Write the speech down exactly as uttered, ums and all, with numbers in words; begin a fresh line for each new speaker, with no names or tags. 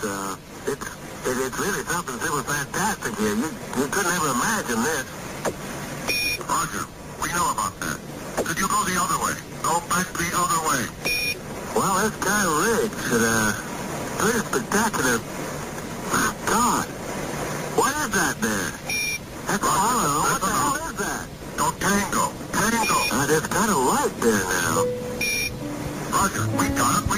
uh, it's, it, it's really something super fantastic here. You, you couldn't ever imagine this.
Roger, we know about that. Could you go the other way? Go back the other way.
Well, this guy Ridge, it, uh, pretty spectacular. My God. What is that there? That's
Roger,
Apollo. What the
listen
hell
up.
is that?
Go Tango. Tango.
Uh, there's got a light there now.
Roger, we got it.